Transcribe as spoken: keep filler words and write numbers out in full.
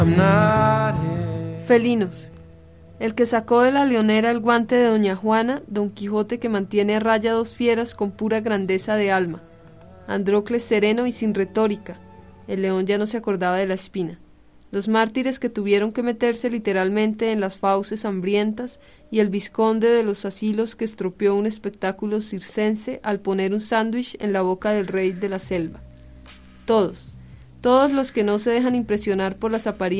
Felinos. El que sacó de la leonera el guante de doña Juana, Don Quijote que mantiene a raya dos fieras con pura grandeza de alma, Andrócles sereno y sin retórica, el león ya no se acordaba de la espina, los mártires que tuvieron que meterse literalmente en las fauces hambrientas y el vizconde de los asilos que estropeó un espectáculo circense al poner un sándwich en la boca del rey de la selva. Todos, todos los que no se dejan impresionar por las apariencias